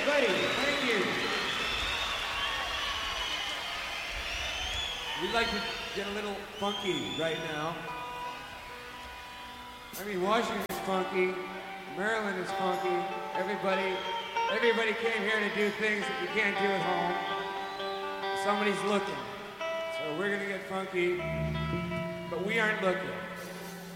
everybody. Thank you. We'd like to get a little funky right now. I mean, Washington's funky. Maryland is funky. Everybody came here to do things that you can't do at home. Somebody's looking. So we're gonna get funky, but we aren't looking.